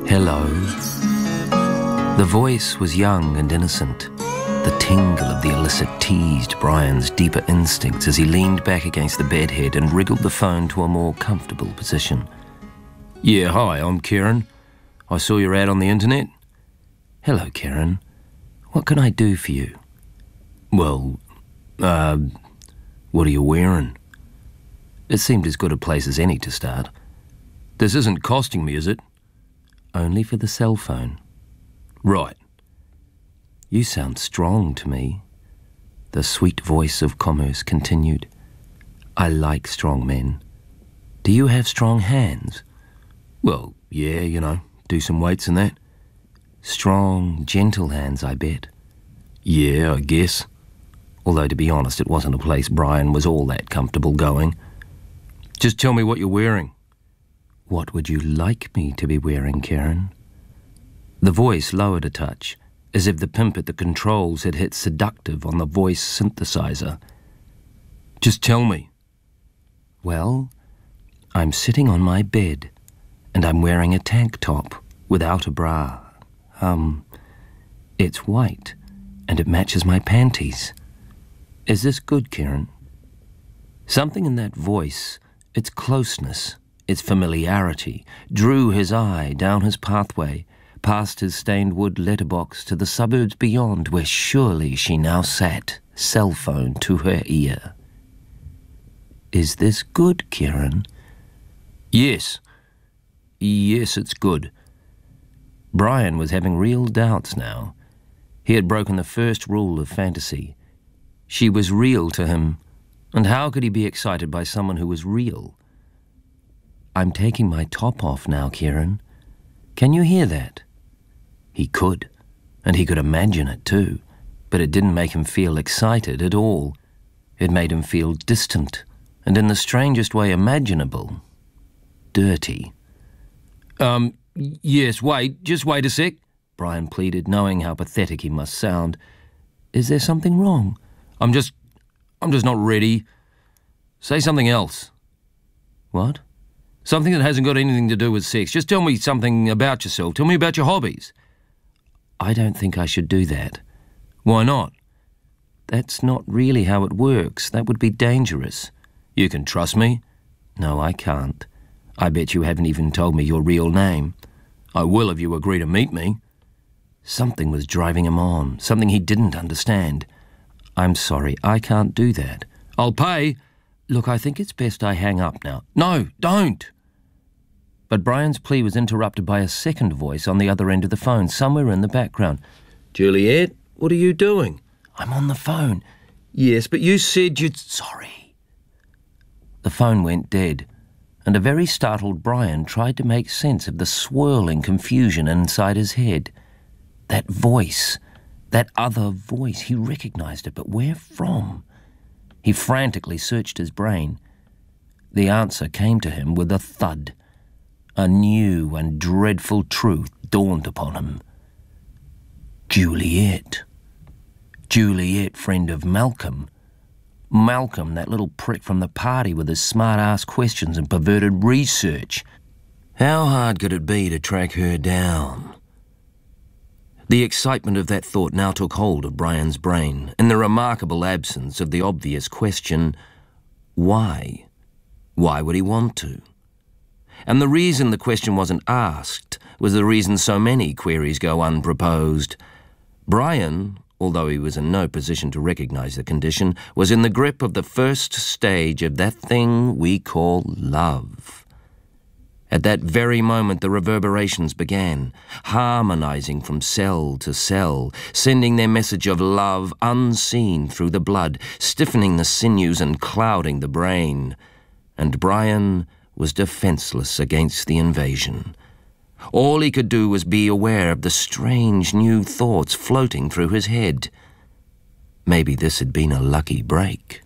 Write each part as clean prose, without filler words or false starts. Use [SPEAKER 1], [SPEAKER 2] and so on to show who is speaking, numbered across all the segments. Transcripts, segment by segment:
[SPEAKER 1] Hello. The voice was young and innocent. The tingle of the illicit teased Brian's deeper instincts as he leaned back against the bedhead and wriggled the phone to a more comfortable position. Yeah, hi, I'm Kieran. I saw your ad on the internet. Hello, Kieran. What can I do for you? Well, what are you wearing? It seemed as good a place as any to start. This isn't costing me, is it? Only for the cell phone. Right. You sound strong to me. The sweet voice of commerce continued. I like strong men. Do you have strong hands? Well, yeah, do some weights and that. Strong, gentle hands, I bet. Yeah, I guess. Although, to be honest, it wasn't a place Brian was all that comfortable going. Just tell me what you're wearing. What would you like me to be wearing, Kieran? The voice lowered a touch, as if the pimp at the controls had hit seductive on the voice synthesizer. Just tell me. Well, I'm sitting on my bed, and I'm wearing a tank top without a bra. It's white, and it matches my panties. Is this good, Kieran? Something in that voice, its closeness, its familiarity, drew his eye down his pathway, past his stained wood letterbox to the suburbs beyond, where surely she now sat, cell phone to her ear. Is this good, Kieran? Yes. Yes, it's good. Brian was having real doubts now. He had broken the first rule of fantasy. She was real to him, and how could he be excited by someone who was real? I'm taking my top off now, Kieran. Can you hear that? He could, and he could imagine it too, but it didn't make him feel excited at all. It made him feel distant, and in the strangest way imaginable. Dirty. Yes, just wait a sec, Brian pleaded, knowing how pathetic he must sound. Is there something wrong? I'm just not ready. Say something else. What? Something that hasn't got anything to do with sex. Just tell me something about yourself. Tell me about your hobbies. I don't think I should do that. Why not? That's not really how it works. That would be dangerous. You can trust me? No, I can't. I bet you haven't even told me your real name. I will if you agree to meet me. Something was driving him on, something he didn't understand. I'm sorry, I can't do that. I'll pay. Look, I think it's best I hang up now. No, don't! But Brian's plea was interrupted by a second voice on the other end of the phone, somewhere in the background. Juliet, what are you doing? I'm on the phone. Yes, but you said you'd... Sorry. The phone went dead, and a very startled Brian tried to make sense of the swirling confusion inside his head. That voice, that other voice, he recognized it, but where from? He frantically searched his brain. The answer came to him with a thud. A new and dreadful truth dawned upon him. Juliet. Juliet, friend of Malcolm. Malcolm, that little prick from the party with his smart-ass questions and perverted research. How hard could it be to track her down? The excitement of that thought now took hold of Brian's brain, in the remarkable absence of the obvious question, why? Why would he want to? And the reason the question wasn't asked was the reason so many queries go unproposed. Brian, although he was in no position to recognize the condition, was in the grip of the first stage of that thing we call love. At that very moment the reverberations began, harmonizing from cell to cell, sending their message of love unseen through the blood, stiffening the sinews and clouding the brain. And Brian was defenseless against the invasion. All he could do was be aware of the strange new thoughts floating through his head. Maybe this had been a lucky break.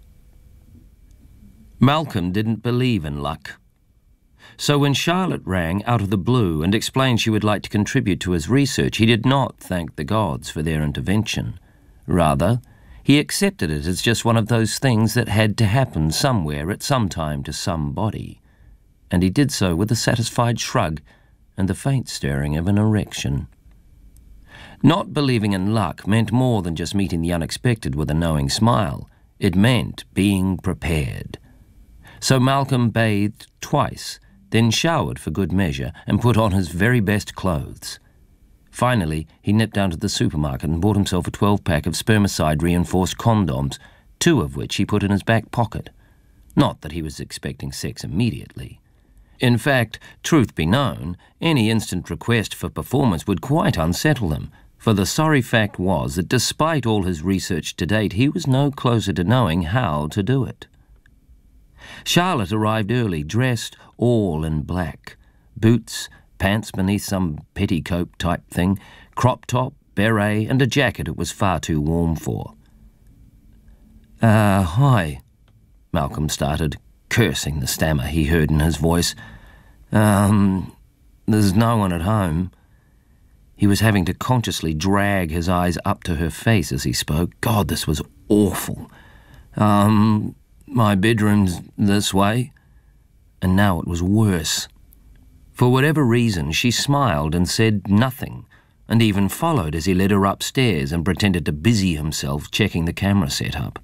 [SPEAKER 1] Malcolm didn't believe in luck. So when Charlotte rang out of the blue and explained she would like to contribute to his research, he did not thank the gods for their intervention. Rather, he accepted it as just one of those things that had to happen somewhere at some time to somebody. And he did so with a satisfied shrug, and the faint stirring of an erection. Not believing in luck meant more than just meeting the unexpected with a knowing smile. It meant being prepared. So Malcolm bathed twice, then showered for good measure and put on his very best clothes. Finally, he nipped down to the supermarket and bought himself a 12-pack of spermicide-reinforced condoms, 2 of which he put in his back pocket. Not that he was expecting sex immediately. In fact, truth be known, any instant request for performance would quite unsettle him, for the sorry fact was that despite all his research to date, he was no closer to knowing how to do it. Charlotte arrived early, dressed all in black. Boots, pants beneath some petticoat-type thing, crop top, beret, and a jacket it was far too warm for. Hi," Malcolm started, cursing the stammer he heard in his voice. There's no one at home." He was having to consciously drag his eyes up to her face as he spoke. God, this was awful. My bedroom's this way." And now it was worse. For whatever reason, she smiled and said nothing, and even followed as he led her upstairs and pretended to busy himself checking the camera setup.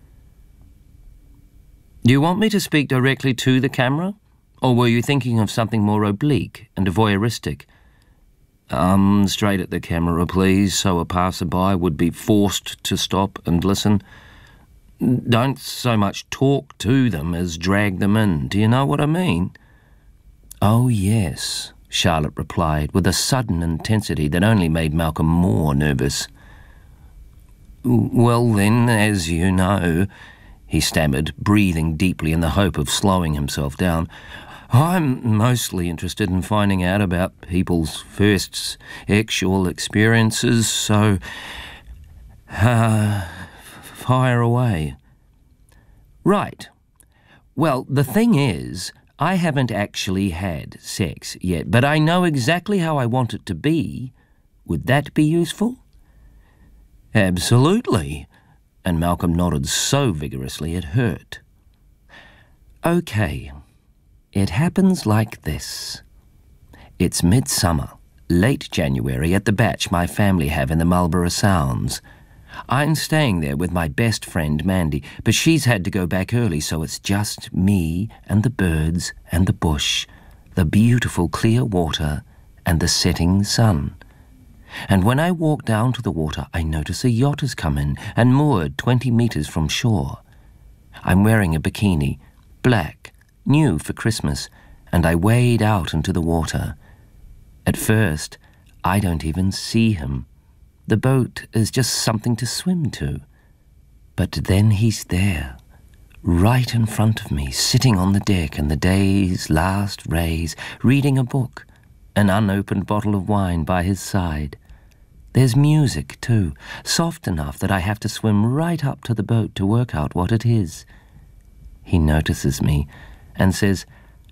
[SPEAKER 1] "Do you want me to speak directly to the camera? Or were you thinking of something more oblique and voyeuristic?" Straight at the camera, please, so a passerby would be forced to stop and listen. Don't so much talk to them as drag them in. Do you know what I mean?" "Oh, yes," Charlotte replied, with a sudden intensity that only made Malcolm more nervous. "Well then, as you know," he stammered, breathing deeply in the hope of slowing himself down, "I'm mostly interested in finding out about people's first sexual experiences, so fire away." "Right. Well, the thing is, I haven't actually had sex yet, but I know exactly how I want it to be. Would that be useful?" "Absolutely," and Malcolm nodded so vigorously it hurt. "Okay. It happens like this. It's midsummer, late January, at the batch my family have in the Marlborough Sounds. I'm staying there with my best friend Mandy, but she's had to go back early, so it's just me and the birds and the bush, the beautiful clear water and the setting sun. And when I walk down to the water, I notice a yacht has come in and moored 20 meters from shore. I'm wearing a bikini, black, new for Christmas, and I wade out into the water. At first, I don't even see him. The boat is just something to swim to. But then he's there, right in front of me, sitting on the deck in the day's last rays, reading a book, an unopened bottle of wine by his side. There's music, too, soft enough that I have to swim right up to the boat to work out what it is. He notices me and says,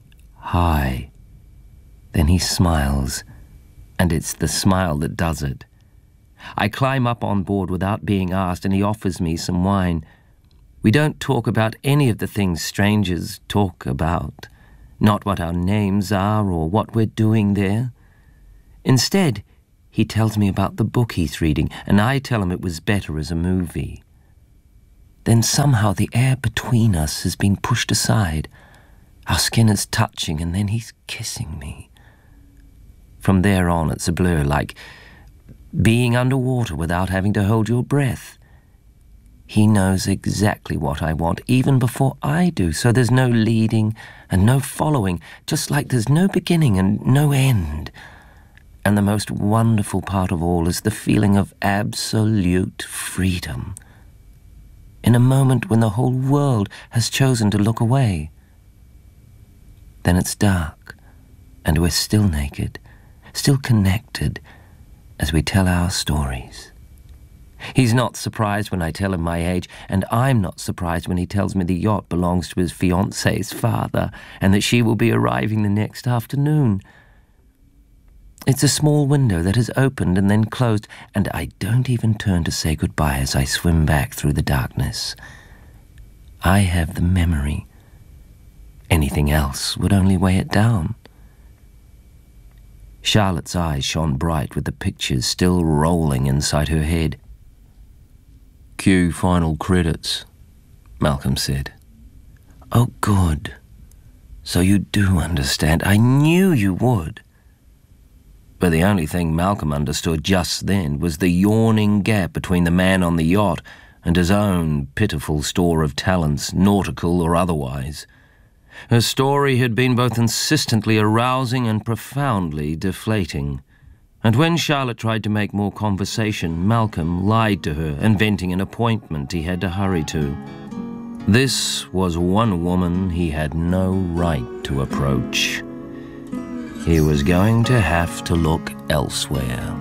[SPEAKER 1] "Hi." Then he smiles, and it's the smile that does it. I climb up on board without being asked, and he offers me some wine. We don't talk about any of the things strangers talk about, not what our names are or what we're doing there. Instead, he tells me about the book he's reading, and I tell him it was better as a movie. Then somehow the air between us has been pushed aside. Our skin is touching, and then he's kissing me. From there on, it's a blur, like being underwater without having to hold your breath. He knows exactly what I want, even before I do, so there's no leading and no following, just like there's no beginning and no end. And the most wonderful part of all is the feeling of absolute freedom. In a moment when the whole world has chosen to look away. Then it's dark, and we're still naked, still connected, as we tell our stories. He's not surprised when I tell him my age, and I'm not surprised when he tells me the yacht belongs to his fiancée's father, and that she will be arriving the next afternoon. It's a small window that has opened and then closed, and I don't even turn to say goodbye as I swim back through the darkness. I have the memory. Anything else would only weigh it down. Charlotte's eyes shone bright with the pictures still rolling inside her head. "Cue final credits," Malcolm said. "Oh, good. So you do understand. I knew you would." But the only thing Malcolm understood just then was the yawning gap between the man on the yacht and his own pitiful store of talents, nautical or otherwise. Her story had been both insistently arousing and profoundly deflating. And when Charlotte tried to make more conversation, Malcolm lied to her, inventing an appointment he had to hurry to. This was one woman he had no right to approach. He was going to have to look elsewhere.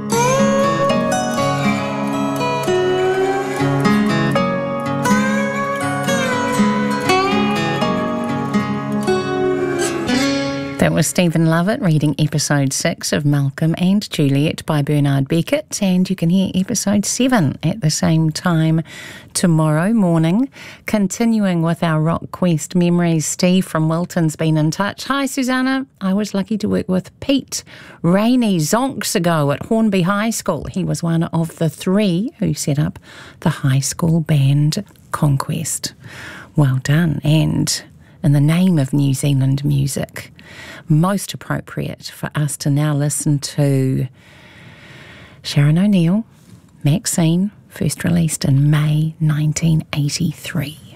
[SPEAKER 2] That was Stephen Lovett reading episode 6 of Malcolm and Juliet by Bernard Beckett, and you can hear episode 7 at the same time tomorrow morning. Continuing with our Rock Quest memories, Steve from Wilton's been in touch. "Hi Susanna, I was lucky to work with Pete rainy zonks ago at Hornby High School. He was one of the 3 who set up the high school band Conquest." Well done. And in the name of New Zealand music, most appropriate for us to now listen to Sharon O'Neill, Maxine, first released in May 1983.